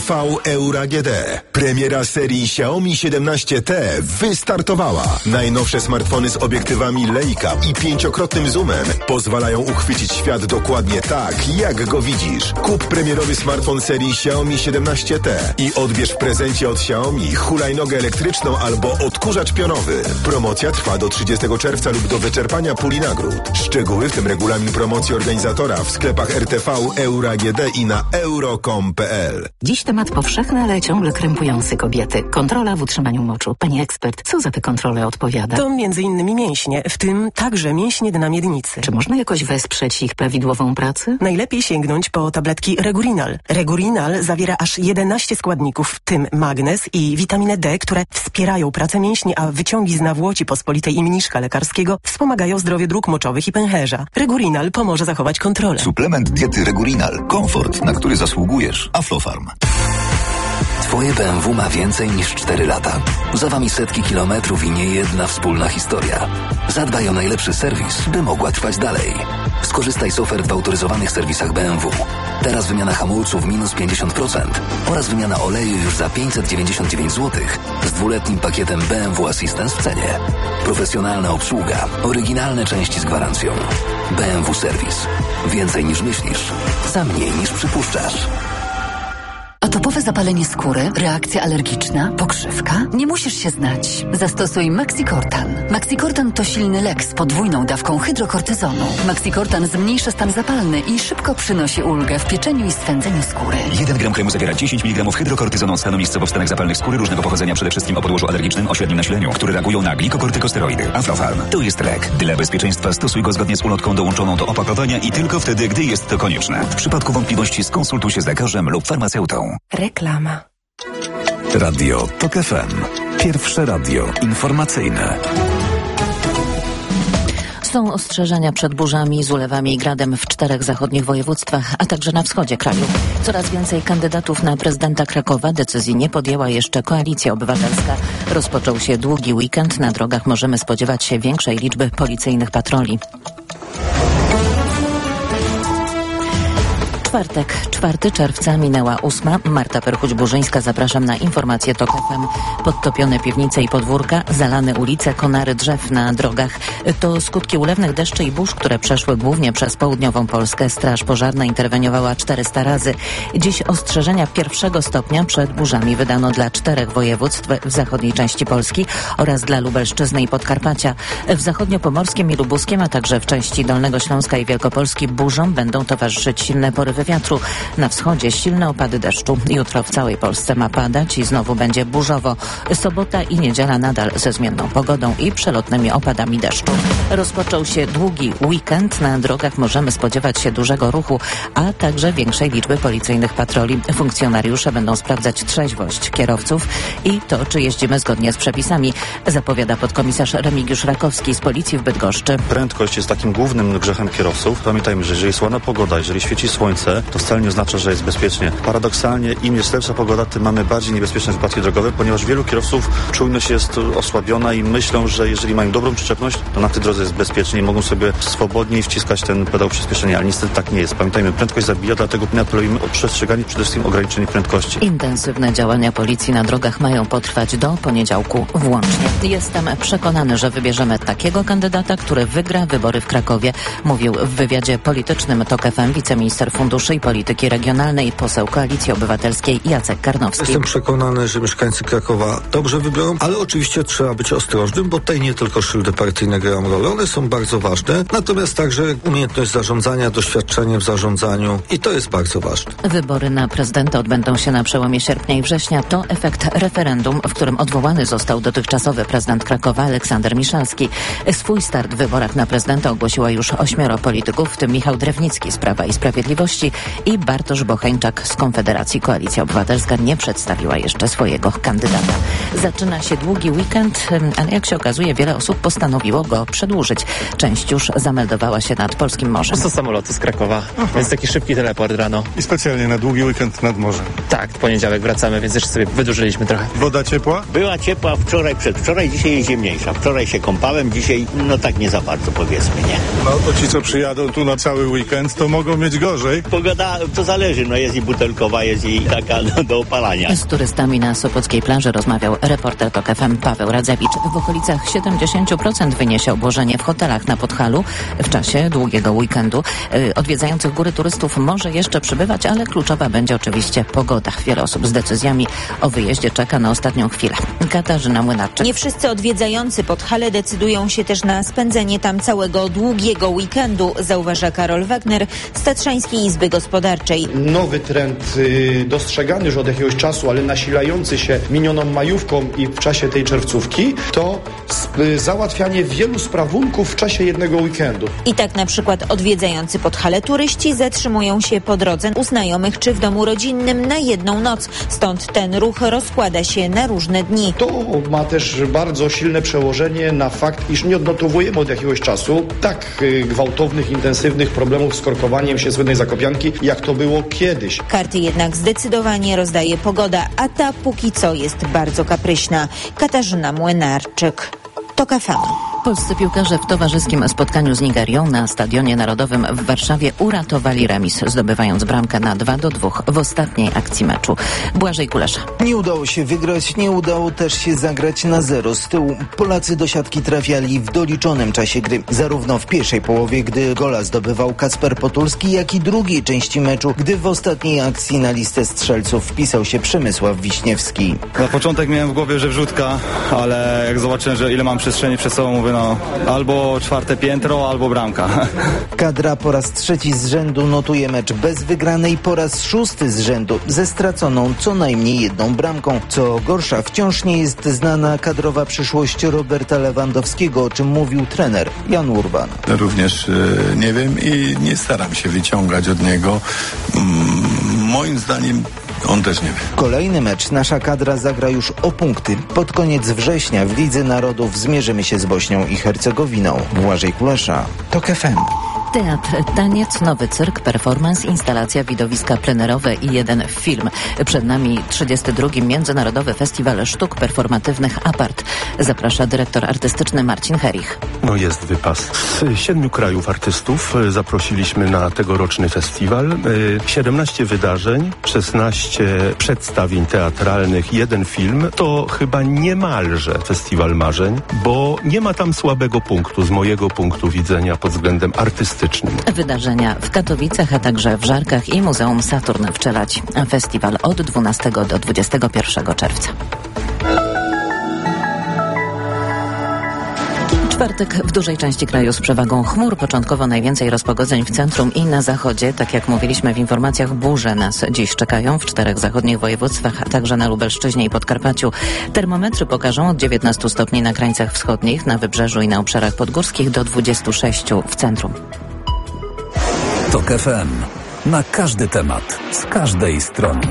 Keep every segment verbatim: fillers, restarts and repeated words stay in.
V Euro A G D. Premiera serii Xiaomi siedemnaście T wystartowała. Najnowsze smartfony z obiektywami Leica i pięciokrotnym zoomem pozwalają uchwycić świat dokładnie tak, jak go widzisz. Kup premierowy smartfon serii Xiaomi siedemnaście T i odbierz w prezencie od Xiaomi hulajnogę elektryczną albo odkurzacz pionowy. Promocja trwa do trzydziestego czerwca lub do wyczerpania puli nagród. Szczegóły, w tym regulamin promocji organizatora, w sklepach R T V, Euro A G D i na euro kropka com kropka p l. Dziś temat powszechny, ale ciągle krępujący kobiety. Kontrola w utrzymaniu moczu. Pani ekspert, co za tę kontrolę odpowiada? To między innymi mięśnie, w tym także mięśnie dna miednicy. Czy można jakoś wesprzeć ich prawidłową pracę? Najlepiej sięgnąć po tabletki Regurinal. Regurinal zawiera aż jedenaście składników, w tym magnez i witaminę D, które wspierają pracę mięśni, a wyciągi z nawłoci pospolitej i mniszka lekarskiego wspomagają zdrowie dróg moczowych i pęcherza. Regurinal pomoże zachować kontrolę. Suplement diety Regurinal. Komfort, na który zasługujesz. Aflofarm. Twoje B M W ma więcej niż cztery lata. Za wami setki kilometrów i nie jedna wspólna historia. Zadbaj o najlepszy serwis, by mogła trwać dalej. Skorzystaj z ofert w autoryzowanych serwisach B M W. Teraz wymiana hamulców minus pięćdziesiąt procent oraz wymiana oleju już za pięćset dziewięćdziesiąt dziewięć złotych z dwuletnim pakietem B M W Assistance w cenie. Profesjonalna obsługa, oryginalne części z gwarancją. B M W Serwis. Więcej niż myślisz, za mniej niż przypuszczasz. Atopowe zapalenie skóry, reakcja alergiczna, pokrzywka? Nie musisz się znać. Zastosuj Maxicortan. Maxicortan to silny lek z podwójną dawką hydrokortyzonu. Maxicortan zmniejsza stan zapalny i szybko przynosi ulgę w pieczeniu i swędzeniu skóry. jeden gram kremu zawiera dziesięć miligramów hydrokortyzonu od stanu miejscowo w stanach zapalnych skóry różnego pochodzenia, przede wszystkim o podłożu alergicznym o średnim nasileniu, które reagują na glikokortykosteroidy. Aflofarm to jest lek. Dla bezpieczeństwa stosuj go zgodnie z ulotką dołączoną do opakowania i tylko wtedy, gdy jest to konieczne. W przypadku wątpliwości skonsultuj się z lekarzem lub farmaceutą. Reklama. Radio Tok F M. Pierwsze radio informacyjne. Są ostrzeżenia przed burzami, z ulewami i gradem w czterech zachodnich województwach, a także na wschodzie kraju. Coraz więcej kandydatów na prezydenta Krakowa. Decyzji nie podjęła jeszcze Koalicja Obywatelska. Rozpoczął się długi weekend. Na drogach możemy spodziewać się większej liczby policyjnych patroli. Czwartek, czwartego czerwca, minęła ósma. Marta Perchuć-Burzyńska, zapraszam na informacje Tok F M. Podtopione piwnice i podwórka, zalane ulice, konary drzew na drogach. To skutki ulewnych deszczy i burz, które przeszły głównie przez południową Polskę. Straż pożarna interweniowała czterysta razy. Dziś ostrzeżenia pierwszego stopnia przed burzami wydano dla czterech województw w zachodniej części Polski oraz dla Lubelszczyzny i Podkarpacia. W zachodniopomorskim i lubuskim, a także w części Dolnego Śląska i Wielkopolski burzom będą towarzyszyć silne porywy wiatru. Na wschodzie silne opady deszczu. Jutro w całej Polsce ma padać i znowu będzie burzowo. Sobota i niedziela nadal ze zmienną pogodą i przelotnymi opadami deszczu. Rozpoczął się długi weekend. Na drogach możemy spodziewać się dużego ruchu, a także większej liczby policyjnych patroli. Funkcjonariusze będą sprawdzać trzeźwość kierowców i to, czy jeździmy zgodnie z przepisami, zapowiada podkomisarz Remigiusz Rakowski z Policji w Bydgoszczy. Prędkość jest takim głównym grzechem kierowców. Pamiętajmy, że jeżeli jest ładna pogoda, jeżeli świeci słońce, to wcale nie oznacza, że jest bezpiecznie. Paradoksalnie, im jest lepsza pogoda, tym mamy bardziej niebezpieczne wypadki drogowe, ponieważ wielu kierowców czujność jest osłabiona i myślą, że jeżeli mają dobrą przyczepność, to na tej drodze jest bezpiecznie i mogą sobie swobodniej wciskać ten pedał przyspieszenia, ale niestety tak nie jest. Pamiętajmy, prędkość zabija, dlatego apelujemy o przestrzeganie przede wszystkim ograniczenie prędkości. Intensywne działania policji na drogach mają potrwać do poniedziałku włącznie. Jestem przekonany, że wybierzemy takiego kandydata, który wygra wybory w Krakowie, mówił w wywiadzie politycznym Tok F M wiceminister funduszy i polityki regionalnej, poseł Koalicji Obywatelskiej Jacek Karnowski. Jestem przekonany, że mieszkańcy Krakowa dobrze wybiorą, ale oczywiście trzeba być ostrożnym, bo tutaj nie tylko szyldy partyjne grają rolę, one są bardzo ważne, natomiast także umiejętność zarządzania, doświadczenie w zarządzaniu i to jest bardzo ważne. Wybory na prezydenta odbędą się na przełomie sierpnia i września. To efekt referendum, w którym odwołany został dotychczasowy prezydent Krakowa Aleksander Miszalski. Swój start w wyborach na prezydenta ogłosiła już ośmioro polityków, w tym Michał Drewnicki z Prawa i Sprawiedliwości i Bartosz Bocheńczak z Konfederacji. Koalicja Obywatelska nie przedstawiła jeszcze swojego kandydata. Zaczyna się długi weekend, ale jak się okazuje, wiele osób postanowiło go przedłużyć. Część już zameldowała się nad polskim morzem. To samolotu z Krakowa, Aha. więc taki szybki teleport rano. I specjalnie na długi weekend nad morzem. Tak, w poniedziałek wracamy, więc jeszcze sobie wydłużyliśmy trochę. Woda ciepła? Była ciepła wczoraj, przedwczoraj, dzisiaj jest zimniejsza. Wczoraj się kąpałem, dzisiaj no tak nie za bardzo, powiedzmy, nie? No to ci, co przyjadą tu na cały weekend, to mogą mieć gorzej. To Pogoda to zależy, no jest i butelkowa, jest i taka do, do opalania. Z turystami na sopockiej plaży rozmawiał reporter TOK F M Paweł Radzewicz. W okolicach siedemdziesiąt procent wyniesie obłożenie w hotelach na Podhalu w czasie długiego weekendu. Odwiedzających góry turystów może jeszcze przybywać, ale kluczowa będzie oczywiście pogoda. Wiele osób z decyzjami o wyjeździe czeka na ostatnią chwilę. Katarzyna Młynarczyk. Nie wszyscy odwiedzający Podhale decydują się też na spędzenie tam całego długiego weekendu, zauważa Karol Wagner z Tatrzańskiej Izby Gospodarczej. Nowy trend y, dostrzegany już od jakiegoś czasu, ale nasilający się minioną majówką i w czasie tej czerwcówki, to sp- y, załatwianie wielu sprawunków w czasie jednego weekendu. I tak na przykład odwiedzający Podhale turyści zatrzymują się po drodze u znajomych czy w domu rodzinnym na jedną noc. Stąd ten ruch rozkłada się na różne dni. To ma też bardzo silne przełożenie na fakt, iż nie odnotowujemy od jakiegoś czasu tak y, gwałtownych, intensywnych problemów z korkowaniem się słynnej Zakopianki, jak to było kiedyś. Karty jednak zdecydowanie rozdaje pogoda, a ta póki co jest bardzo kapryśna. Katarzyna Młynarczyk, TOK F M. Polscy piłkarze w towarzyskim spotkaniu z Nigerią na Stadionie Narodowym w Warszawie uratowali remis, zdobywając bramkę na dwa do dwóch w ostatniej akcji meczu. Błażej Kulesza. Nie udało się wygrać, nie udało też się zagrać na zero z tyłu. Polacy do siatki trafiali w doliczonym czasie gry. Zarówno w pierwszej połowie, gdy gola zdobywał Kacper Potulski, jak i drugiej części meczu, gdy w ostatniej akcji na listę strzelców wpisał się Przemysław Wiśniewski. Na początek miałem w głowie, że wrzutka, ale jak zobaczyłem, że ile mam przestrzeni przed sobą, mówię, no albo czwarte piętro, albo bramka. Kadra po raz trzeci z rzędu notuje mecz bez wygranej, po raz szósty z rzędu ze straconą co najmniej jedną bramką. Co gorsza, wciąż nie jest znana kadrowa przyszłość Roberta Lewandowskiego, o czym mówił trener Jan Urban. Również y, nie wiem i nie staram się wyciągać od niego. Mm, moim zdaniem on też nie wie. Kolejny mecz nasza kadra zagra już o punkty. Pod koniec września w Lidze Narodów zmierzymy się z Bośnią i Hercegowiną. Błażej Kulesza, TOK F M. Teatr, taniec, nowy cyrk, performance, instalacja, widowiska plenerowe i jeden film. Przed nami trzydziesty drugi Międzynarodowy Festiwal Sztuk Performatywnych Apart. Zaprasza dyrektor artystyczny Marcin Herich. No jest wypas. Z siedmiu krajów artystów zaprosiliśmy na tegoroczny festiwal. siedemnaście wydarzeń, szesnaście przedstawień teatralnych, jeden film. To chyba niemalże festiwal marzeń, bo nie ma tam słabego punktu z mojego punktu widzenia pod względem artystycznym. Wydarzenia w Katowicach, a także w Żarkach i Muzeum Saturn w Czeladzi. Festiwal od dwunastego do dwudziestego pierwszego czerwca. Czwartek w dużej części kraju z przewagą chmur. Początkowo najwięcej rozpogodzeń w centrum i na zachodzie. Tak jak mówiliśmy w informacjach, burze nas dziś czekają w czterech zachodnich województwach, a także na Lubelszczyźnie i Podkarpaciu. Termometry pokażą od dziewiętnastu stopni na krańcach wschodnich, na wybrzeżu i na obszarach podgórskich do dwudziestu sześciu w centrum. TOK F M. Na każdy temat, z każdej strony.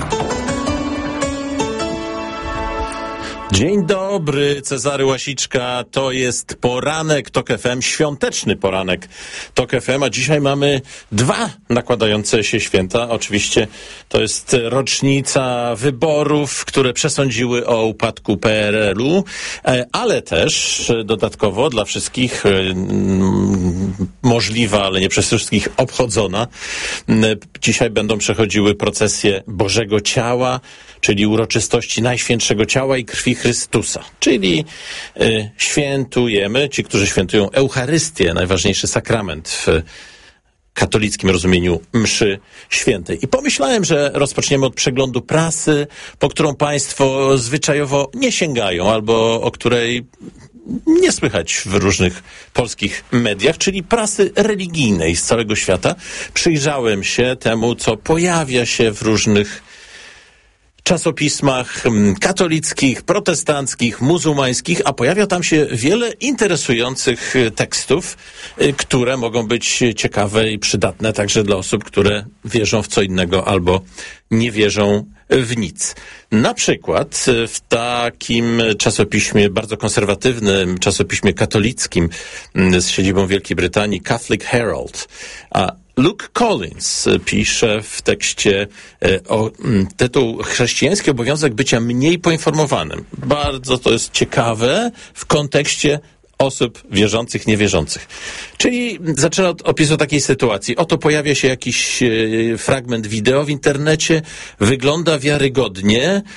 Dzień dobry, Cezary Łasiczka, to jest poranek TOK F M, świąteczny poranek TOK F M, a dzisiaj mamy dwa nakładające się święta. Oczywiście to jest rocznica wyborów, które przesądziły o upadku P R L u, ale też dodatkowo dla wszystkich możliwa, ale nie przez wszystkich obchodzona. Dzisiaj będą przechodziły procesje Bożego Ciała, czyli uroczystości Najświętszego Ciała i Krwi Chrystusa, czyli y, świętujemy, ci, którzy świętują Eucharystię, najważniejszy sakrament w katolickim rozumieniu mszy świętej. I pomyślałem, że rozpoczniemy od przeglądu prasy, po którą państwo zwyczajowo nie sięgają, albo o której nie słychać w różnych polskich mediach, czyli prasy religijnej z całego świata. Przyjrzałem się temu, co pojawia się w różnych czasopismach katolickich, protestanckich, muzułmańskich, a pojawia tam się wiele interesujących tekstów, które mogą być ciekawe i przydatne także dla osób, które wierzą w co innego albo nie wierzą w nic. Na przykład w takim czasopiśmie, bardzo konserwatywnym czasopiśmie katolickim z siedzibą w Wielkiej Brytanii, Catholic Herald, a Luke Collins pisze w tekście o tytuł Chrześcijański obowiązek bycia mniej poinformowanym. Bardzo to jest ciekawe w kontekście osób wierzących, niewierzących. Czyli zaczyna od opisu takiej sytuacji. Oto pojawia się jakiś e, fragment wideo w internecie, wygląda wiarygodnie, e,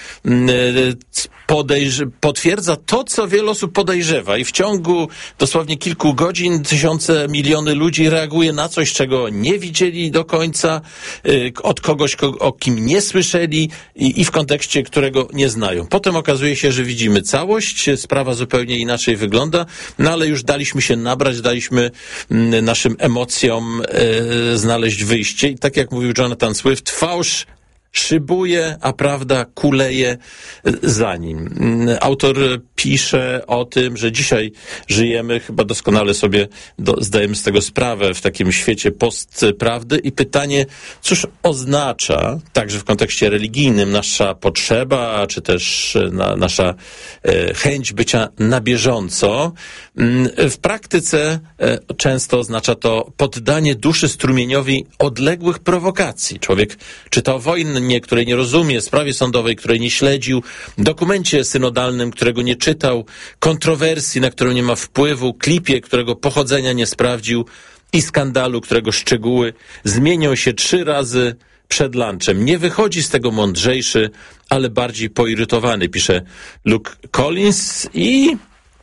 podejrz- potwierdza to, co wiele osób podejrzewa i w ciągu dosłownie kilku godzin tysiące, miliony ludzi reaguje na coś, czego nie widzieli do końca, e, od kogoś, ko- o kim nie słyszeli i, i w kontekście, którego nie znają. Potem okazuje się, że widzimy całość, sprawa zupełnie inaczej wygląda, no ale już daliśmy się nabrać, daliśmy m, naszym emocjom e, znaleźć wyjście i tak jak mówił Jonathan Swift, fałsz szybuje, a prawda kuleje za nim. Autor pisze o tym, że dzisiaj żyjemy, chyba doskonale sobie do, zdajemy z tego sprawę, w takim świecie postprawdy i pytanie, cóż oznacza, także w kontekście religijnym, nasza potrzeba, czy też na, nasza e, chęć bycia na bieżąco. W praktyce e, często oznacza to poddanie duszy strumieniowi odległych prowokacji. Człowiek czyta o wojnie, której nie rozumie, sprawie sądowej, której nie śledził, dokumencie synodalnym, którego nie czytał, kontrowersji, na którą nie ma wpływu, klipie, którego pochodzenia nie sprawdził i skandalu, którego szczegóły zmienią się trzy razy przed lunchem. Nie wychodzi z tego mądrzejszy, ale bardziej poirytowany, pisze Luke Collins i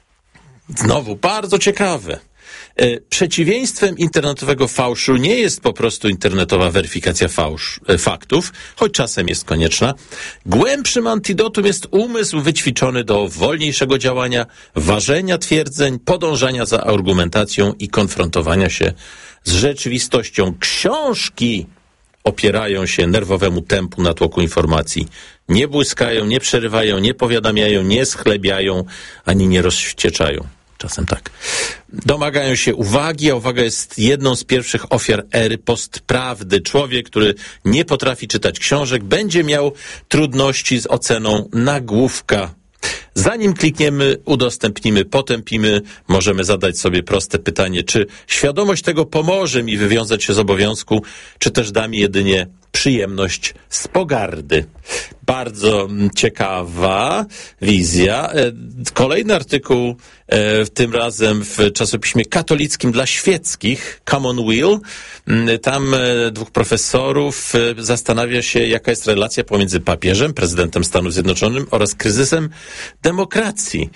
znowu bardzo ciekawe. Przeciwieństwem internetowego fałszu nie jest po prostu internetowa weryfikacja fałsz, faktów, choć czasem jest konieczna. Głębszym antidotum jest umysł wyćwiczony do wolniejszego działania, ważenia twierdzeń, podążania za argumentacją i konfrontowania się z rzeczywistością. Książki opierają się nerwowemu tempu natłoku informacji. Nie błyskają, nie przerywają, nie powiadamiają, nie schlebiają, ani nie rozwścieczają. Czasem tak. Domagają się uwagi, a uwaga jest jedną z pierwszych ofiar ery postprawdy. Człowiek, który nie potrafi czytać książek, będzie miał trudności z oceną nagłówka. Zanim klikniemy, udostępnimy, potępimy, możemy zadać sobie proste pytanie, czy świadomość tego pomoże mi wywiązać się z obowiązku, czy też da mi jedynie przyjemność z pogardy. Bardzo ciekawa wizja. Kolejny artykuł, tym razem w czasopiśmie katolickim dla świeckich, Commonweal. Tam dwóch profesorów zastanawia się, jaka jest relacja pomiędzy papieżem, prezydentem Stanów Zjednoczonych oraz kryzysem demokracji.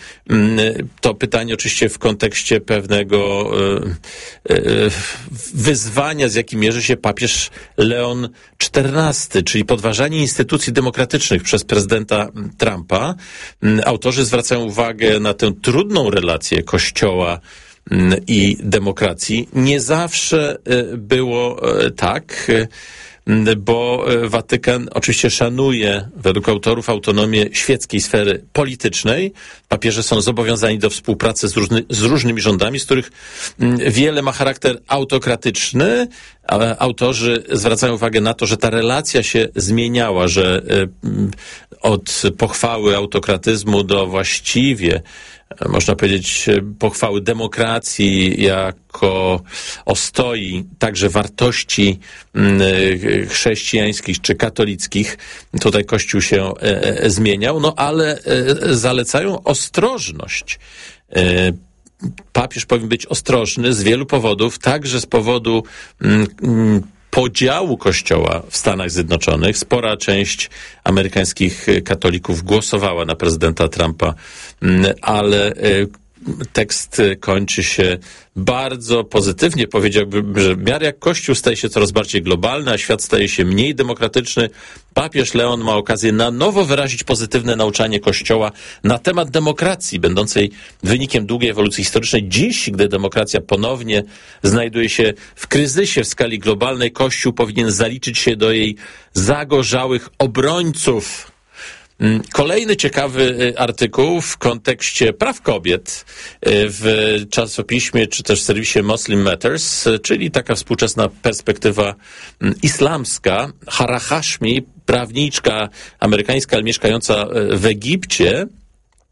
To pytanie oczywiście w kontekście pewnego wyzwania, z jakim mierzy się papież Leon czternasty, czyli podważanie instytucji demokratycznych przez prezydenta Trumpa. Autorzy zwracają uwagę na tę trudną relację Kościoła i demokracji. Nie zawsze było tak, bo Watykan oczywiście szanuje, według autorów, autonomię świeckiej sfery politycznej. Papieże są zobowiązani do współpracy z, różny, z różnymi rządami, z których wiele ma charakter autokratyczny. Ale autorzy zwracają uwagę na to, że ta relacja się zmieniała, że od pochwały autokratyzmu do właściwie, można powiedzieć, pochwały demokracji jako ostoi także wartości chrześcijańskich czy katolickich. Tutaj Kościół się zmieniał, no ale zalecają ostrożność. Papież powinien być ostrożny z wielu powodów, także z powodu mm, podziału Kościoła w Stanach Zjednoczonych. Spora część amerykańskich katolików głosowała na prezydenta Trumpa, ale tekst kończy się bardzo pozytywnie. Powiedziałbym, że w miarę jak Kościół staje się coraz bardziej globalny, a świat staje się mniej demokratyczny, papież Leon ma okazję na nowo wyrazić pozytywne nauczanie Kościoła na temat demokracji, będącej wynikiem długiej ewolucji historycznej. Dziś, gdy demokracja ponownie znajduje się w kryzysie w skali globalnej, Kościół powinien zaliczyć się do jej zagorzałych obrońców. Kolejny ciekawy artykuł w kontekście praw kobiet w czasopiśmie czy też serwisie Muslim Matters, czyli taka współczesna perspektywa islamska. Hara Hashmi, prawniczka amerykańska, ale mieszkająca w Egipcie,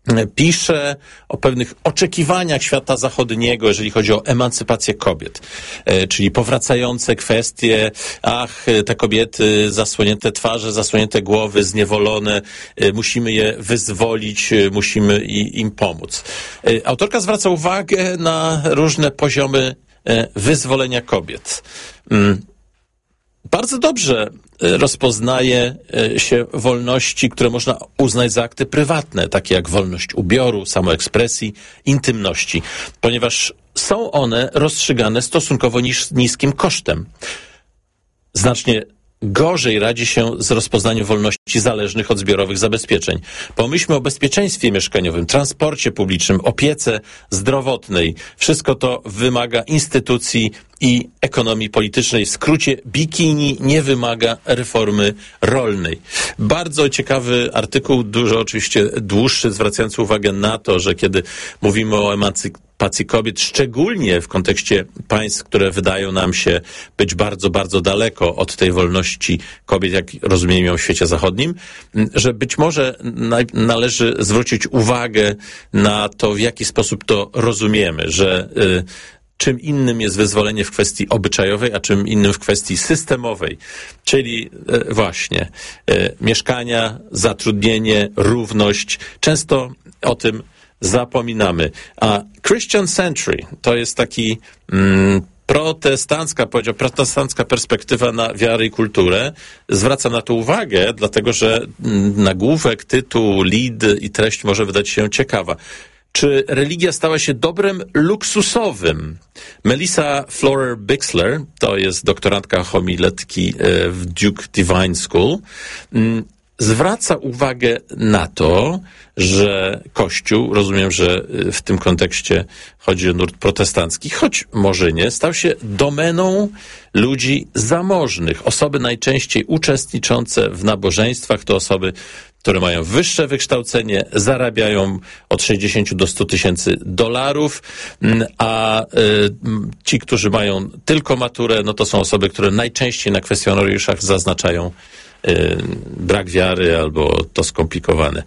pisze o pewnych oczekiwaniach świata zachodniego, jeżeli chodzi o emancypację kobiet, e, czyli powracające kwestie, ach, te kobiety, zasłonięte twarze, zasłonięte głowy, zniewolone, e, musimy je wyzwolić, e, musimy i, im pomóc. E, autorka zwraca uwagę na różne poziomy e, wyzwolenia kobiet. Mm. Bardzo dobrze rozpoznaje się wolności, które można uznać za akty prywatne, takie jak wolność ubioru, samoekspresji, intymności, ponieważ są one rozstrzygane stosunkowo nis- niskim kosztem. Znacznie gorzej radzi się z rozpoznaniem wolności zależnych od zbiorowych zabezpieczeń. Pomyślmy o bezpieczeństwie mieszkaniowym, transporcie publicznym, opiece zdrowotnej. Wszystko to wymaga instytucji i ekonomii politycznej. W skrócie, bikini nie wymaga reformy rolnej. Bardzo ciekawy artykuł, dużo oczywiście dłuższy, zwracający uwagę na to, że kiedy mówimy o emancypacji kobiet, szczególnie w kontekście państw, które wydają nam się być bardzo, bardzo daleko od tej wolności kobiet, jak rozumiemy ją w świecie zachodnim, że być może na, należy zwrócić uwagę na to, w jaki sposób to rozumiemy, że y, czym innym jest wyzwolenie w kwestii obyczajowej, a czym innym w kwestii systemowej, czyli e, właśnie e, mieszkania, zatrudnienie, równość. Często o tym zapominamy. A Christian Century to jest taki mm, protestancka, powiedział, protestancka perspektywa na wiarę i kulturę. Zwraca na to uwagę, dlatego że nagłówek, tytuł, lead i treść może wydać się ciekawa. Czy religia stała się dobrem luksusowym? Melissa Florer-Bixler, to jest doktorantka homiletki w Duke Divine School, zwraca uwagę na to, że Kościół, rozumiem, że w tym kontekście chodzi o nurt protestancki, choć może nie, stał się domeną ludzi zamożnych. Osoby najczęściej uczestniczące w nabożeństwach to osoby, które mają wyższe wykształcenie, zarabiają od sześćdziesięciu do stu tysięcy dolarów, a y, ci, którzy mają tylko maturę, no to są osoby, które najczęściej na kwestionariuszach zaznaczają brak wiary albo to skomplikowane.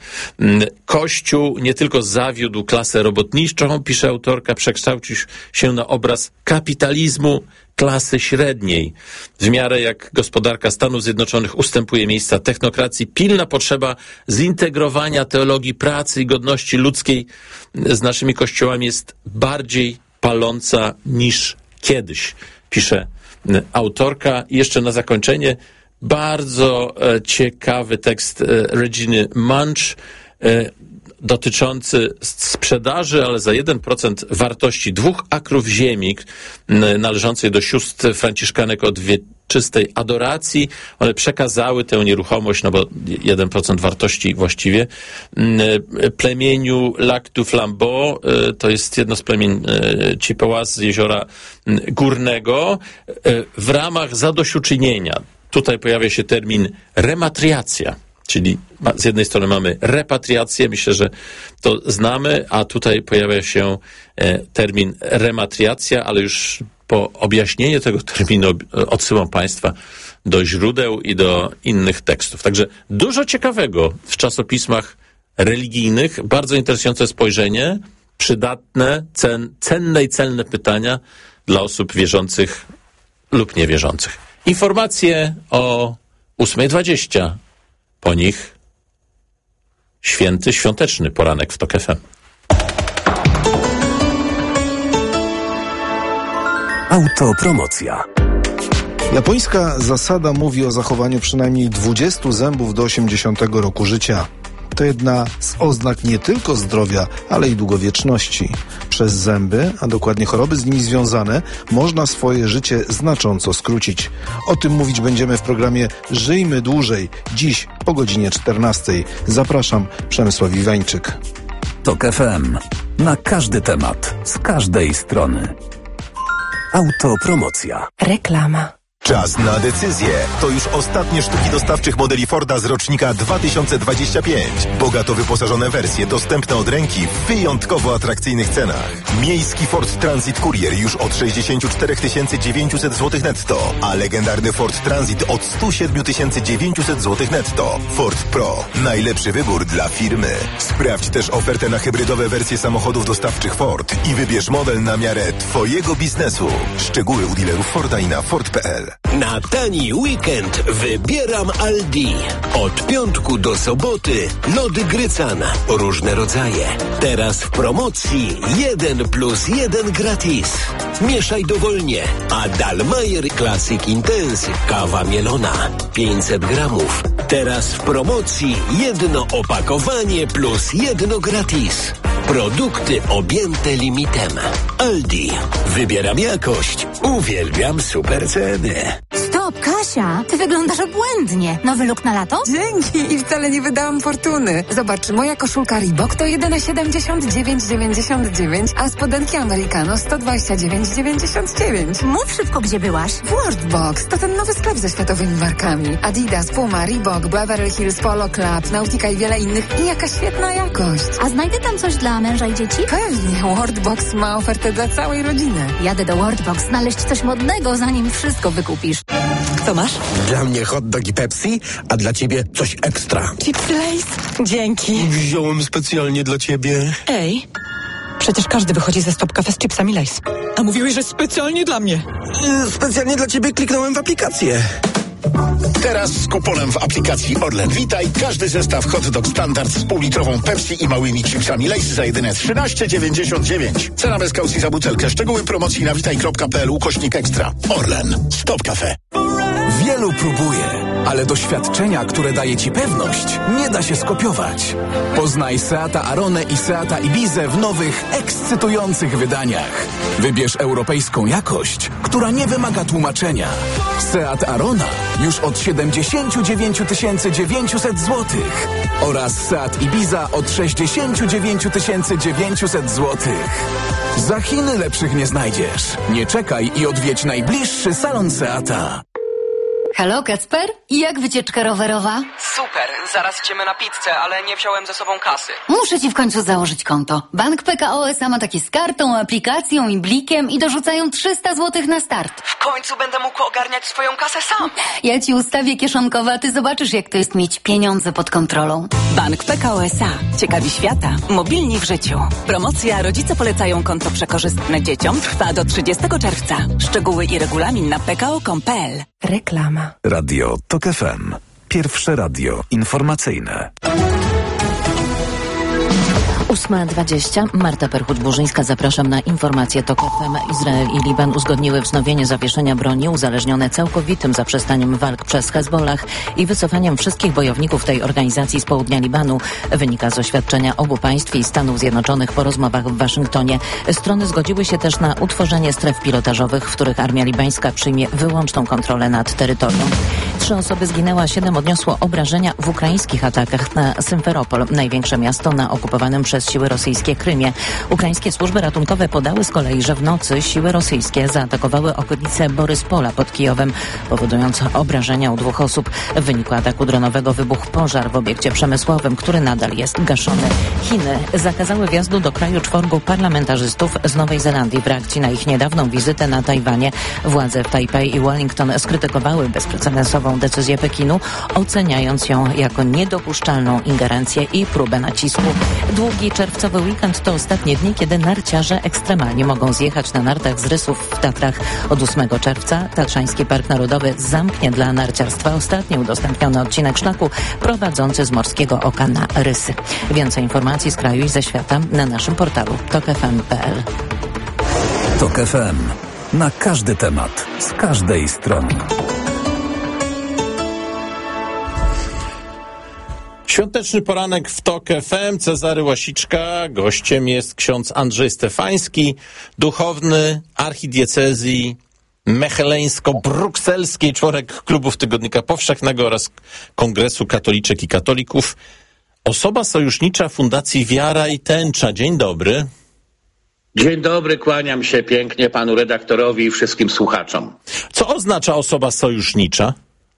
Kościół nie tylko zawiódł klasę robotniczą, pisze autorka, przekształcił się na obraz kapitalizmu klasy średniej. W miarę jak gospodarka Stanów Zjednoczonych ustępuje miejsca technokracji, pilna potrzeba zintegrowania teologii pracy i godności ludzkiej z naszymi kościołami jest bardziej paląca niż kiedyś, pisze autorka. I jeszcze na zakończenie bardzo e, ciekawy tekst e, Reginy Munch e, dotyczący sprzedaży, ale za jeden procent wartości dwóch akrów ziemi n, należącej do sióstr franciszkanek od wieczystej adoracji. One przekazały tę nieruchomość, no bo jeden procent wartości właściwie, n, plemieniu Lac du Flambeau, e, to jest jedno z plemień e, Chippewas z jeziora n, Górnego, e, w ramach zadośćuczynienia. Tutaj pojawia się termin rematriacja, czyli z jednej strony mamy repatriację, myślę, że to znamy, a tutaj pojawia się termin rematriacja, ale już po objaśnieniu tego terminu odsyłam Państwa do źródeł i do innych tekstów. Także dużo ciekawego w czasopismach religijnych, bardzo interesujące spojrzenie, przydatne, cen, cenne i celne pytania dla osób wierzących lub niewierzących. Informacje o ósma dwadzieścia. Po nich święty, świąteczny poranek w Tok F M. Autopromocja. Japońska zasada mówi o zachowaniu przynajmniej dwudziestu zębów do osiemdziesiątego roku życia. To jedna z oznak nie tylko zdrowia, ale i długowieczności. Przez zęby, a dokładnie choroby z nimi związane, można swoje życie znacząco skrócić. O tym mówić będziemy w programie Żyjmy Dłużej, dziś o godzinie czternastej. Zapraszam, Przemysław Iwańczyk. Tok F M. Na każdy temat, z każdej strony. Autopromocja. Reklama. Czas na decyzję. To już ostatnie sztuki dostawczych modeli Forda z rocznika dwa tysiące dwadzieścia pięć. Bogato wyposażone wersje dostępne od ręki w wyjątkowo atrakcyjnych cenach. Miejski Ford Transit Courier już od sześćdziesiąt cztery tysiące dziewięćset złotych netto, a legendarny Ford Transit od sto siedem tysięcy dziewięćset złotych netto. Ford Pro. Najlepszy wybór dla firmy. Sprawdź też ofertę na hybrydowe wersje samochodów dostawczych Ford i wybierz model na miarę Twojego biznesu. Szczegóły u dealerów Forda i na Ford kropka p l. Na tani weekend wybieram Aldi. Od piątku do soboty lody Grycan. Różne rodzaje. Teraz w promocji jeden plus jeden gratis. Mieszaj dowolnie. A Dalmayer Classic Intense kawa mielona pięćset gramów. Teraz w promocji jedno opakowanie plus jedno gratis. Produkty objęte limitem. Aldi. Wybieram jakość. Uwielbiam super ceny. Stop, Kasia! Ty wyglądasz obłędnie. Nowy look na lato? Dzięki i wcale nie wydałam fortuny. Zobacz, moja koszulka Reebok to jedyne siedemdziesiąt dziewięć dziewięćdziesiąt dziewięć, a spodenki Americano sto dwadzieścia dziewięć dziewięćdziesiąt dziewięć. Mów szybko, gdzie byłaś. W Worldbox. To ten nowy sklep ze światowymi markami. Adidas, Puma, Reebok, Beverly Hills, Polo Club, Nautica i wiele innych. I jaka świetna jakość. A znajdę tam coś dla męża i dzieci? Pewnie. Worldbox ma ofertę dla całej rodziny. Jadę do Worldbox znaleźć coś modnego, zanim wszystko wykupisz. Co masz? Dla mnie hot dog i Pepsi, a dla ciebie coś ekstra. Chipsy Lay's? Dzięki. Wziąłem specjalnie dla ciebie. Ej, przecież każdy wychodzi ze Stop Cafe z chipsami Lay's. A mówiłeś, że specjalnie dla mnie. Specjalnie dla ciebie kliknąłem w aplikację. Teraz z kuponem w aplikacji Orlen Witaj każdy zestaw hot dog standard z półlitrową Pepsi i małymi chipsami Lay's za jedyne trzynaście dziewięćdziesiąt dziewięć. Cena bez kaucji za butelkę. Szczegóły promocji na witaj kropka p l ukośnik ekstra. Orlen. Stop Cafe. Wielu próbuje, ale doświadczenia, które daje Ci pewność, nie da się skopiować. Poznaj Seata Aronę i Seata Ibizę w nowych, ekscytujących wydaniach. Wybierz europejską jakość, która nie wymaga tłumaczenia. Seat Arona już od siedemdziesiąt dziewięć tysięcy dziewięćset złotych oraz Seat Ibiza od sześćdziesiąt dziewięć tysięcy dziewięćset złotych. Za Chiny lepszych nie znajdziesz. Nie czekaj i odwiedź najbliższy salon Seata. Halo, Kacper? Jak wycieczka rowerowa? Super, zaraz idziemy na pizzę, ale nie wziąłem ze sobą kasy. Muszę ci w końcu założyć konto. Bank P K O S A ma takie z kartą, aplikacją i blikiem i dorzucają trzysta złotych na start. W końcu będę mógł ogarniać swoją kasę sam. Ja ci ustawię kieszonkowo, a ty zobaczysz, jak to jest mieć pieniądze pod kontrolą. Bank P K O S A. Ciekawi świata. Mobilni w życiu. Promocja Rodzice polecają konto przekorzystne dzieciom trwa do trzydziestego czerwca. Szczegóły i regulamin na p k o kropka com kropka p l. Reklama. Radio TOK F M. Pierwsze radio informacyjne. ósma dwadzieścia. Marta Perchuć-Burzyńska. Zapraszam na informacje TOK F M. Izrael i Liban uzgodniły wznowienie zawieszenia broni uzależnione całkowitym zaprzestaniem walk przez Hezbollah i wycofaniem wszystkich bojowników tej organizacji z południa Libanu. Wynika z oświadczenia obu państw i Stanów Zjednoczonych po rozmowach w Waszyngtonie. Strony zgodziły się też na utworzenie stref pilotażowych, w których armia libańska przyjmie wyłączną kontrolę nad terytorium. Trzy osoby zginęły, a siedem odniosło obrażenia w ukraińskich atakach na Symferopol, największe miasto na okupowanym przez siły rosyjskie Krymie. Ukraińskie służby ratunkowe podały z kolei, że w nocy siły rosyjskie zaatakowały okolice Boryspola pod Kijowem, powodując obrażenia u dwóch osób. W wyniku ataku dronowego wybuchł pożar w obiekcie przemysłowym, który nadal jest gaszony. Chiny zakazały wjazdu do kraju czworgu parlamentarzystów z Nowej Zelandii w reakcji na ich niedawną wizytę na Tajwanie. Władze w Tajpej i Wellington skrytykowały bezprecedensową decyzję Pekinu, oceniając ją jako niedopuszczalną ingerencję i próbę nacisku. Długi czerwcowy weekend to ostatnie dni, kiedy narciarze ekstremalnie mogą zjechać na nartach z Rysów w Tatrach. Od ósmego czerwca Tatrzański Park Narodowy zamknie dla narciarstwa ostatni udostępniony odcinek szlaku prowadzący z Morskiego Oka na Rysy. Więcej informacji z kraju i ze świata na naszym portalu tok f m kropka p l. TOK F M. Na każdy temat, z każdej strony. Świąteczny poranek w TOK F M. Cezary Łasiczka. Gościem jest ksiądz Andrzej Stefański, duchowny archidiecezji mecheleńsko-brukselskiej, członek klubów Tygodnika Powszechnego oraz Kongresu Katoliczek i Katolików. Osoba sojusznicza Fundacji Wiara i Tęcza. Dzień dobry. Dzień dobry, kłaniam się pięknie panu redaktorowi i wszystkim słuchaczom. Co oznacza osoba sojusznicza?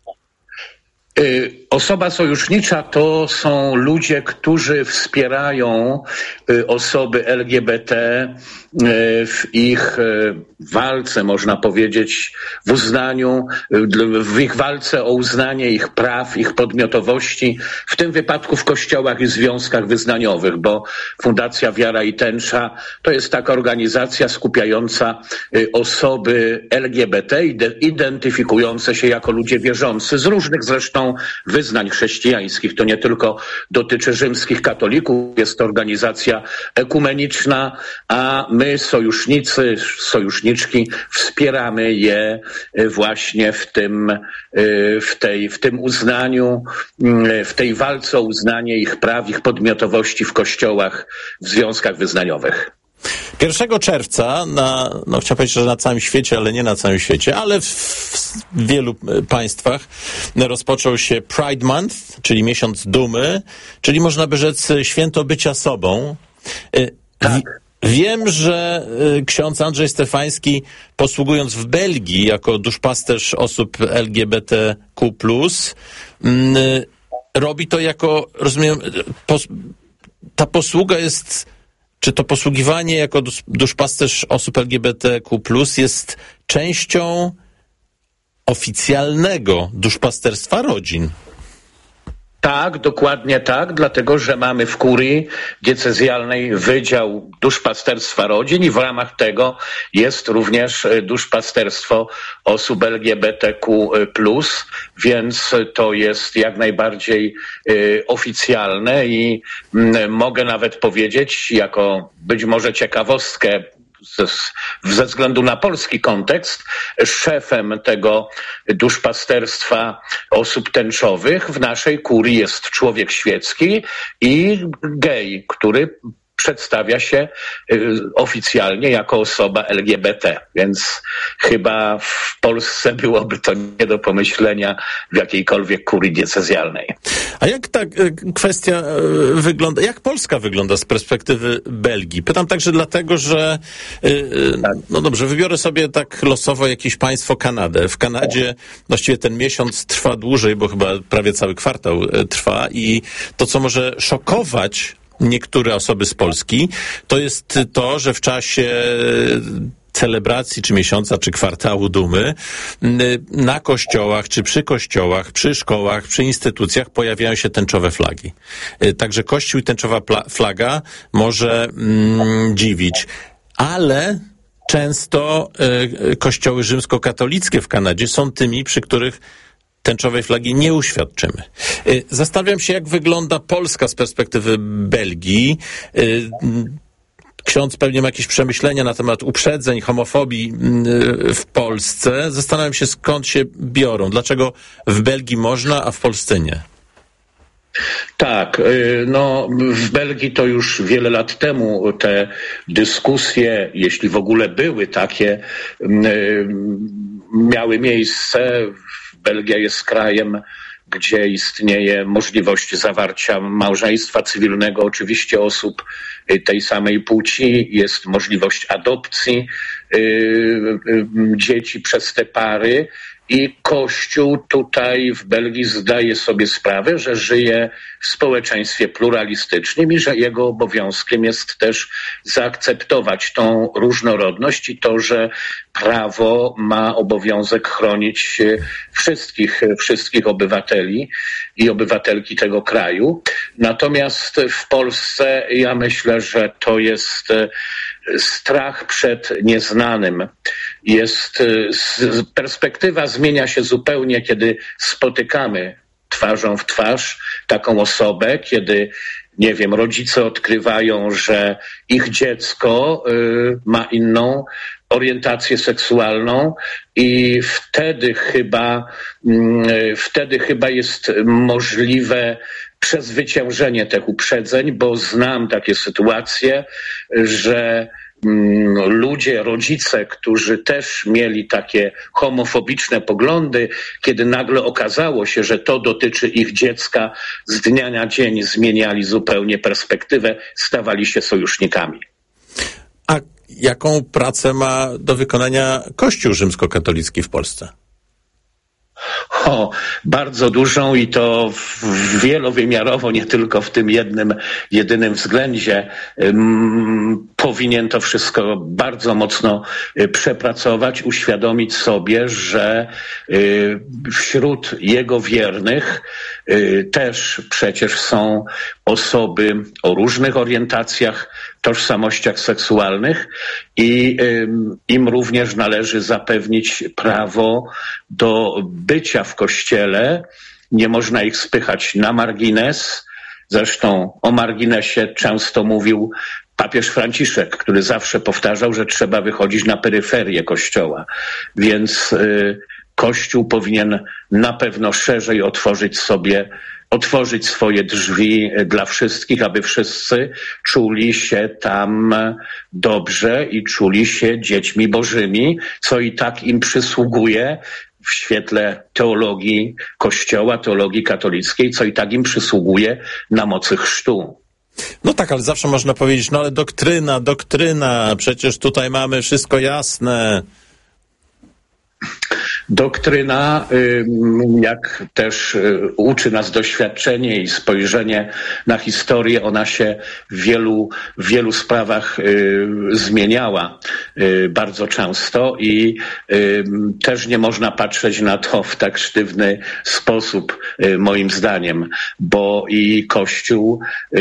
Osoba sojusznicza to są ludzie, którzy wspierają osoby L G B T w ich walce, można powiedzieć, w uznaniu, w ich walce o uznanie ich praw, ich podmiotowości, w tym wypadku w kościołach i związkach wyznaniowych, bo Fundacja Wiara i Tęcza to jest taka organizacja skupiająca osoby L G B T, identyfikujące się jako ludzie wierzący, z różnych zresztą wyznań chrześcijańskich. To nie tylko dotyczy rzymskich katolików, jest to organizacja ekumeniczna, a my sojusznicy, sojuszniczki wspieramy je właśnie w tym, w tej, w tym uznaniu, w tej walce o uznanie ich praw, ich podmiotowości w kościołach, w związkach wyznaniowych. pierwszego czerwca, na, no chciałem powiedzieć, że na całym świecie, ale nie na całym świecie, ale w, w wielu państwach rozpoczął się Pride Month, czyli miesiąc dumy, czyli można by rzec święto bycia sobą. Tak. Wiem, że ksiądz Andrzej Stefański, posługując w Belgii jako duszpasterz osób L G B T Q plus, robi to jako, rozumiem, pos, ta posługa jest, czy to posługiwanie jako duszpasterz osób L G B T Q plus jest częścią oficjalnego duszpasterstwa rodzin? Tak, dokładnie tak, dlatego że mamy w kurii diecezjalnej Wydział Duszpasterstwa Rodzin i w ramach tego jest również duszpasterstwo osób L G B T Q plus, więc to jest jak najbardziej y, oficjalne i y, mogę nawet powiedzieć, jako być może ciekawostkę, ze względu na polski kontekst, szefem tego duszpasterstwa osób tęczowych w naszej kurii jest człowiek świecki i gej, który przedstawia się oficjalnie jako osoba L G B T, więc chyba w Polsce byłoby to nie do pomyślenia w jakiejkolwiek kurii diecezjalnej. A jak ta kwestia wygląda, jak Polska wygląda z perspektywy Belgii? Pytam także dlatego, że no dobrze, wybiorę sobie tak losowo jakieś państwo, Kanadę. W Kanadzie właściwie ten miesiąc trwa dłużej, bo chyba prawie cały kwartał trwa i to, co może szokować niektóre osoby z Polski, to jest to, że w czasie celebracji, czy miesiąca, czy kwartału dumy, na kościołach, czy przy kościołach, przy szkołach, przy instytucjach pojawiają się tęczowe flagi. Także kościół i tęczowa flaga może mm, dziwić, ale często y, kościoły rzymskokatolickie w Kanadzie są tymi, przy których tęczowej flagi nie uświadczymy. Zastanawiam się, jak wygląda Polska z perspektywy Belgii. Ksiądz pewnie ma jakieś przemyślenia na temat uprzedzeń, homofobii w Polsce. Zastanawiam się, skąd się biorą. Dlaczego w Belgii można, a w Polsce nie? Tak, no w Belgii to już wiele lat temu te dyskusje, jeśli w ogóle były takie, miały miejsce. Belgia jest krajem, gdzie istnieje możliwość zawarcia małżeństwa cywilnego, oczywiście osób tej samej płci, jest możliwość adopcji yy, yy, dzieci przez te pary. I Kościół tutaj w Belgii zdaje sobie sprawę, że żyje w społeczeństwie pluralistycznym i że jego obowiązkiem jest też zaakceptować tą różnorodność i to, że prawo ma obowiązek chronić wszystkich, wszystkich obywateli i obywatelki tego kraju. Natomiast w Polsce ja myślę, że to jest strach przed nieznanym. Jest, perspektywa zmienia się zupełnie, kiedy spotykamy twarzą w twarz taką osobę, kiedy, nie wiem, rodzice odkrywają, że ich dziecko y, ma inną orientację seksualną i wtedy chyba, y, wtedy chyba jest możliwe przezwyciężenie tych uprzedzeń, bo znam takie sytuacje, że ludzie, rodzice, którzy też mieli takie homofobiczne poglądy, kiedy nagle okazało się, że to dotyczy ich dziecka, z dnia na dzień zmieniali zupełnie perspektywę, stawali się sojusznikami. A jaką pracę ma do wykonania Kościół rzymskokatolicki w Polsce? O, bardzo dużą i to w wielowymiarowo, nie tylko w tym jednym, jedynym względzie. Um, powinien to wszystko bardzo mocno y, przepracować, uświadomić sobie, że y, wśród jego wiernych y, też przecież są osoby o różnych orientacjach, tożsamościach seksualnych i y, im również należy zapewnić prawo do bycia w Kościele. Nie można ich spychać na margines. Zresztą o marginesie często mówił papież Franciszek, który zawsze powtarzał, że trzeba wychodzić na peryferię Kościoła. Więc y, Kościół powinien na pewno szerzej otworzyć sobie otworzyć swoje drzwi dla wszystkich, aby wszyscy czuli się tam dobrze i czuli się dziećmi bożymi, co i tak im przysługuje w świetle teologii Kościoła, teologii katolickiej, co i tak im przysługuje na mocy chrztu. No tak, ale zawsze można powiedzieć, no ale doktryna, doktryna, przecież tutaj mamy wszystko jasne. Doktryna, jak też uczy nas doświadczenie i spojrzenie na historię, ona się w wielu, w wielu sprawach zmieniała bardzo często i też nie można patrzeć na to w tak sztywny sposób, moim zdaniem, bo i Kościół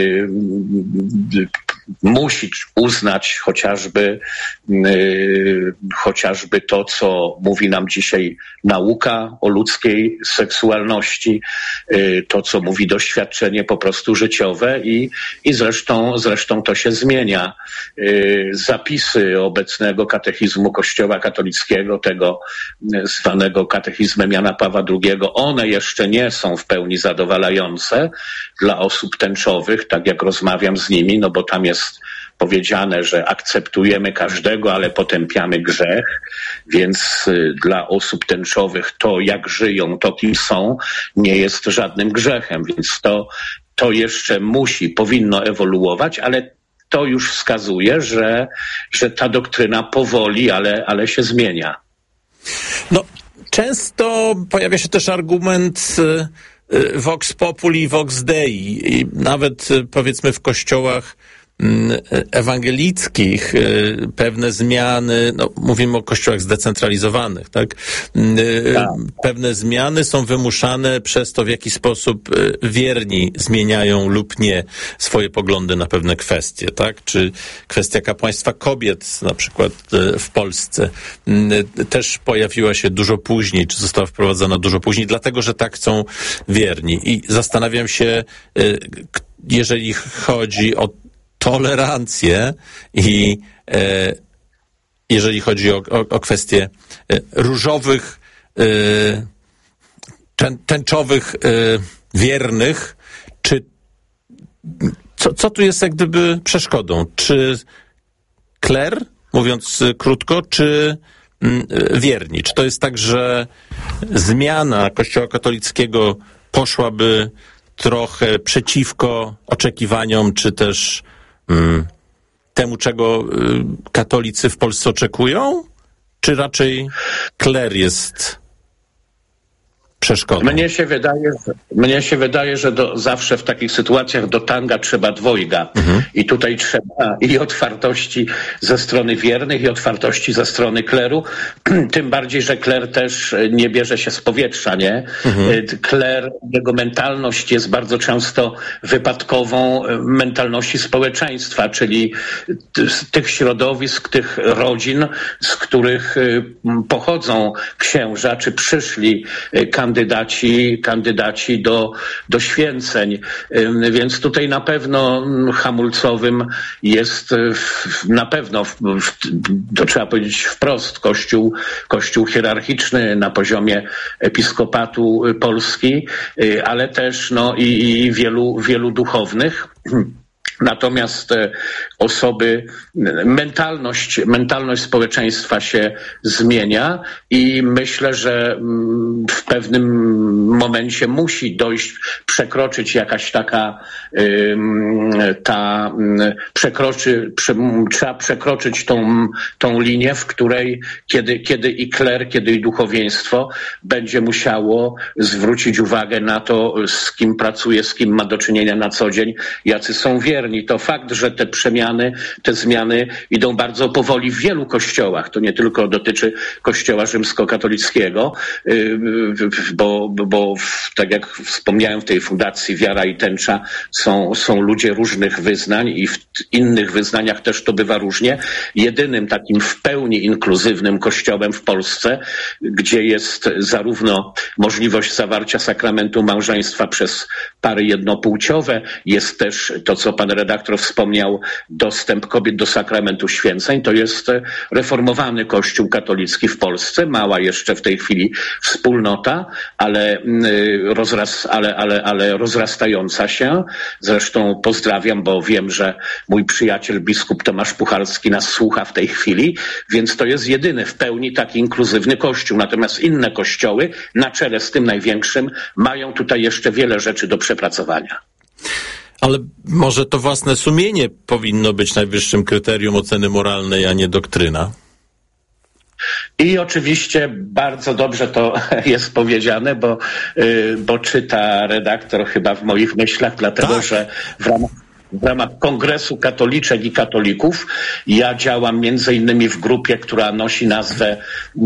musi uznać chociażby, yy, chociażby to, co mówi nam dzisiaj nauka o ludzkiej seksualności, yy, to, co mówi doświadczenie po prostu życiowe i, i zresztą, zresztą to się zmienia. Yy, zapisy obecnego katechizmu Kościoła katolickiego, tego zwanego katechizmem Jana Pawła drugiego, one jeszcze nie są w pełni zadowalające dla osób tęczowych, tak jak rozmawiam z nimi, no bo tam jest jest powiedziane, że akceptujemy każdego, ale potępiamy grzech, więc dla osób tęczowych to, jak żyją, to kim są, nie jest żadnym grzechem, więc to, to jeszcze musi, powinno ewoluować, ale to już wskazuje, że, że ta doktryna powoli, ale, ale się zmienia. No, często pojawia się też argument vox populi, vox dei i nawet powiedzmy w kościołach ewangelickich pewne zmiany, no mówimy o kościołach zdecentralizowanych, tak? tak? Pewne zmiany są wymuszane przez to, w jaki sposób wierni zmieniają lub nie swoje poglądy na pewne kwestie, tak? Czy kwestia kapłaństwa kobiet na przykład w Polsce też pojawiła się dużo później, czy została wprowadzona dużo później, dlatego, że tak chcą wierni. I zastanawiam się, jeżeli chodzi o tolerancję i e, jeżeli chodzi o, o, o kwestie e, różowych, e, tę, tęczowych e, wiernych, czy co, co tu jest jak gdyby przeszkodą? Czy kler, mówiąc krótko, czy m, wierni? Czy to jest tak, że zmiana Kościoła katolickiego poszłaby trochę przeciwko oczekiwaniom, czy też Hmm. temu, czego y, katolicy w Polsce oczekują? Czy raczej kler jest przeszkodą? Mnie się wydaje, mnie się wydaje, że do, zawsze w takich sytuacjach do tanga trzeba dwojga. Mhm. I tutaj trzeba i otwartości ze strony wiernych, i otwartości ze strony kleru. Tym bardziej, że kler też nie bierze się z powietrza, nie? Mhm. Kler, jego mentalność jest bardzo często wypadkową mentalności społeczeństwa, czyli z tych środowisk, tych rodzin, z których pochodzą księża, czy przyszli kandydaci Kandydaci, kandydaci do, do święceń. Więc tutaj na pewno hamulcowym jest na pewno, to trzeba powiedzieć wprost, kościół, kościół hierarchiczny na poziomie episkopatu Polski, ale też no, i, i wielu, wielu duchownych. Natomiast osoby, mentalność, mentalność społeczeństwa się zmienia i myślę, że w pewnym momencie musi dojść, przekroczyć jakaś taka, ta, przekroczy, prze, trzeba przekroczyć tą, tą linię, w której kiedy, kiedy i kler, kiedy i duchowieństwo będzie musiało zwrócić uwagę na to, z kim pracuje, z kim ma do czynienia na co dzień, jacy są wierni. To fakt, że te przemiany, te zmiany idą bardzo powoli w wielu kościołach. To nie tylko dotyczy Kościoła rzymskokatolickiego, bo, bo tak jak wspomniałem, w tej fundacji Wiara i Tęcza są, są ludzie różnych wyznań i w innych wyznaniach też to bywa różnie. Jedynym takim w pełni inkluzywnym kościołem w Polsce, gdzie jest zarówno możliwość zawarcia sakramentu małżeństwa przez pary jednopłciowe, jest też to, co pan redaktor wspomniał, dostęp kobiet do sakramentu święceń. To jest reformowany Kościół katolicki w Polsce, mała jeszcze w tej chwili wspólnota, ale, rozraz, ale, ale, ale rozrastająca się. Zresztą pozdrawiam, bo wiem, że mój przyjaciel biskup Tomasz Puchalski nas słucha w tej chwili, więc to jest jedyny w pełni taki inkluzywny Kościół. Natomiast inne kościoły, na czele z tym największym, mają tutaj jeszcze wiele rzeczy do przepracowania. Ale może to własne sumienie powinno być najwyższym kryterium oceny moralnej, a nie doktryna? I oczywiście bardzo dobrze to jest powiedziane, bo, bo czyta redaktor chyba w moich myślach, dlatego tak. że w ramach W ramach Kongresu Katoliczek i Katolików ja działam między innymi w grupie, która nosi nazwę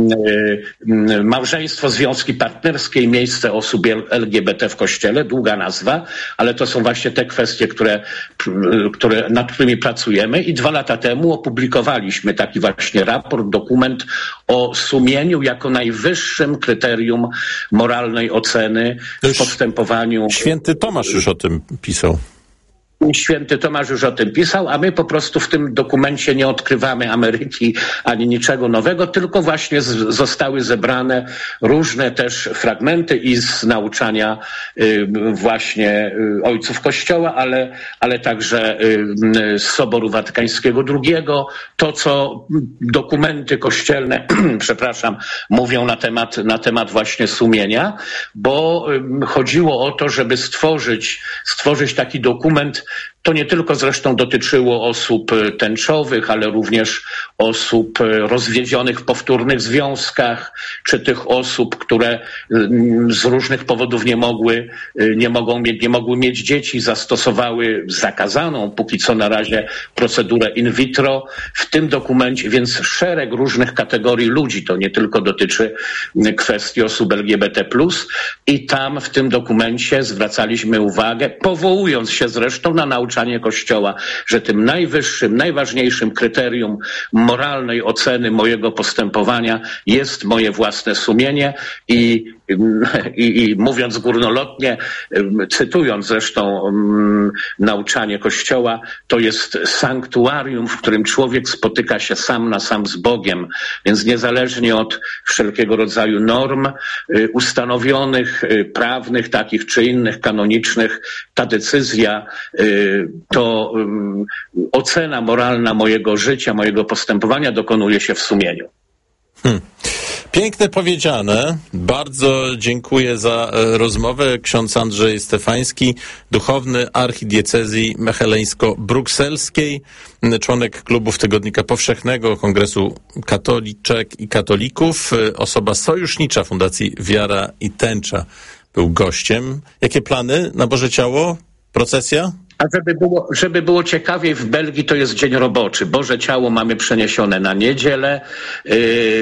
y, Małżeństwo, Związki Partnerskie i Miejsce Osób L G B T w Kościele. Długa nazwa, ale to są właśnie te kwestie, które, które, nad którymi pracujemy i dwa lata temu opublikowaliśmy taki właśnie raport, dokument o sumieniu jako najwyższym kryterium moralnej oceny w postępowaniu. Święty Tomasz już o tym pisał. Święty Tomasz już o tym pisał, a my po prostu w tym dokumencie nie odkrywamy Ameryki ani niczego nowego, tylko właśnie z, zostały zebrane różne też fragmenty i z nauczania y, właśnie y, ojców Kościoła, ale, ale także y, z Soboru Watykańskiego drugiego. To, co dokumenty kościelne, przepraszam, mówią na temat, na temat właśnie sumienia, bo y, chodziło o to, żeby stworzyć, stworzyć taki dokument. To nie tylko zresztą dotyczyło osób tęczowych, ale również osób rozwiedzionych w powtórnych związkach, czy tych osób, które z różnych powodów nie mogły, nie mogą mieć, nie mogły mieć dzieci, zastosowały zakazaną póki co na razie procedurę in vitro w tym dokumencie, więc szereg różnych kategorii ludzi. To nie tylko dotyczy kwestii osób L G B T plus, i tam w tym dokumencie zwracaliśmy uwagę, powołując się zresztą na nauczanie Kościoła, że tym najwyższym, najważniejszym kryterium moralnej oceny mojego postępowania jest moje własne sumienie i, i, i mówiąc górnolotnie, cytując zresztą um, nauczanie Kościoła, to jest sanktuarium, w którym człowiek spotyka się sam na sam z Bogiem, więc niezależnie od wszelkiego rodzaju norm y, ustanowionych, y, prawnych, takich czy innych, kanonicznych, ta decyzja, y, to y, ocena moralna mojego życia, mojego postępowania dokonuje się w sumieniu. Hmm. Piękne powiedziane. Bardzo dziękuję za rozmowę. Ksiądz Andrzej Stefański, duchowny archidiecezji mecheleńsko-brukselskiej, członek klubów Tygodnika Powszechnego, Kongresu Katoliczek i Katolików, osoba sojusznicza Fundacji Wiara i Tęcza, był gościem. Jakie plany na Boże Ciało? Procesja? A żeby było, żeby było ciekawiej, w Belgii to jest dzień roboczy. Boże Ciało mamy przeniesione na niedzielę, yy,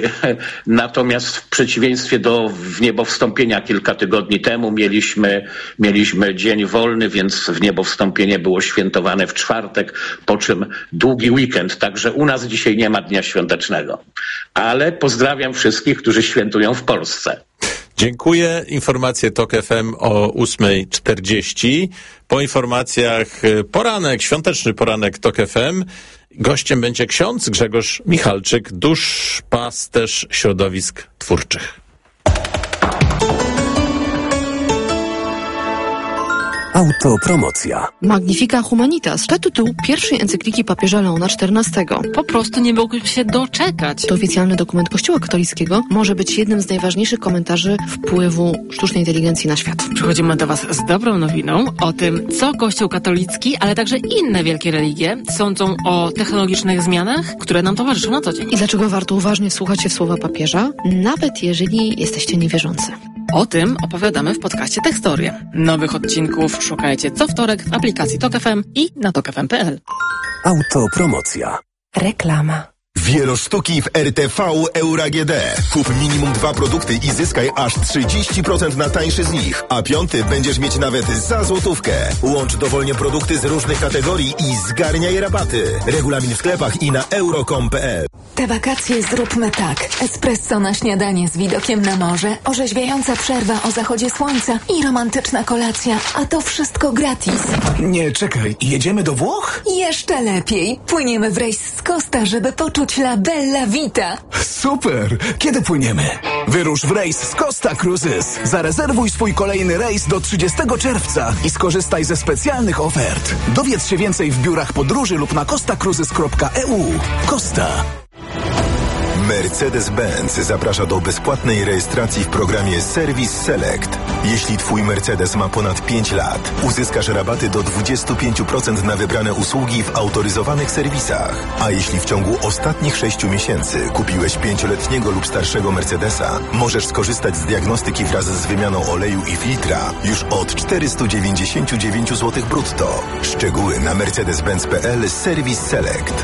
natomiast w przeciwieństwie do wniebowstąpienia kilka tygodni temu mieliśmy, mieliśmy dzień wolny, więc wniebowstąpienie było świętowane w czwartek, po czym długi weekend. Także u nas dzisiaj nie ma dnia świątecznego. Ale pozdrawiam wszystkich, którzy świętują w Polsce. Dziękuję. Informacje Tok F M o ósma czterdzieści. Po informacjach poranek, świąteczny poranek Tok F M. Gościem będzie ksiądz Grzegorz Michalczyk, duszpasterz środowisk twórczych. Autopromocja. Magnifica Humanitas to tytuł pierwszej encykliki papieża Leona czternastego. Po prostu nie mógłbym się doczekać. To oficjalny dokument Kościoła katolickiego, może być jednym z najważniejszych komentarzy wpływu sztucznej inteligencji na świat. Przychodzimy do Was z dobrą nowiną o tym, co Kościół katolicki, ale także inne wielkie religie sądzą o technologicznych zmianach, które nam towarzyszą na co dzień. I dlaczego warto uważnie wsłuchać się w słowa papieża, nawet jeżeli jesteście niewierzący. O tym opowiadamy w podcaście Tekstorie. Nowych odcinków szukajcie co wtorek w aplikacji Tok F M i na tok f m kropka p l. Autopromocja. Reklama. Wielosztuki w R T V Euro A G D. Kup minimum dwa produkty i zyskaj aż trzydzieści procent na tańszy z nich, a piąty będziesz mieć nawet za złotówkę. Łącz dowolnie produkty z różnych kategorii i zgarniaj rabaty. Regulamin w sklepach i na euro kropka com kropka p l. Te wakacje zróbmy tak. Espresso na śniadanie z widokiem na morze, orzeźwiająca przerwa o zachodzie słońca i romantyczna kolacja, a to wszystko gratis. Nie, czekaj, jedziemy do Włoch? Jeszcze lepiej. Płyniemy w rejs z Costa, żeby poczuć la bella vita. Super! Kiedy płyniemy? Wyrusz w rejs z Costa Cruises. Zarezerwuj swój kolejny rejs do trzydziestego czerwca i skorzystaj ze specjalnych ofert. Dowiedz się więcej w biurach podróży lub na costa cruises kropka e u. Costa. Mercedes-Benz zaprasza do bezpłatnej rejestracji w programie Service Select. Jeśli Twój Mercedes ma ponad pięć lat, uzyskasz rabaty do dwadzieścia pięć procent na wybrane usługi w autoryzowanych serwisach. A jeśli w ciągu ostatnich sześciu miesięcy kupiłeś pięcioletniego lub starszego Mercedesa, możesz skorzystać z diagnostyki wraz z wymianą oleju i filtra już od czterysta dziewięćdziesiąt dziewięć złotych brutto. Szczegóły na mercedes benz kropka p l Service Select.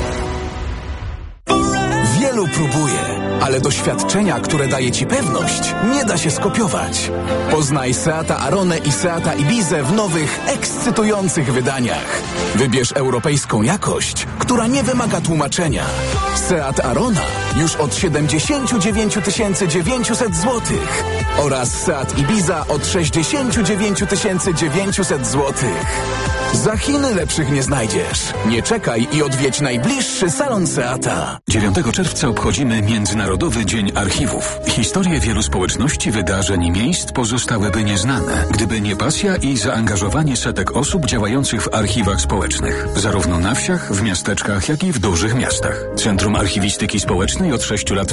Wielu próbuje, ale doświadczenia, które daje Ci pewność, nie da się skopiować. Poznaj Seata Aronę i Seata Ibizę w nowych, ekscytujących wydaniach. Wybierz europejską jakość, która nie wymaga tłumaczenia. Seat Arona już od siedemdziesiąt dziewięć tysięcy dziewięćset złotych oraz Seat Ibiza od sześćdziesiąt dziewięć tysięcy dziewięćset złotych. Za Chiny lepszych nie znajdziesz. Nie czekaj i odwiedź najbliższy salon Seata. dziewiątego czerwca obchodzimy Międzynarodowy Dzień Archiwów. Historie wielu społeczności, wydarzeń i miejsc pozostałyby nieznane, gdyby nie pasja i zaangażowanie setek osób działających w archiwach społecznych. Zarówno na wsiach, w miasteczkach, jak i w dużych miastach. Centrum Archiwistyki Społecznej od sześciu lat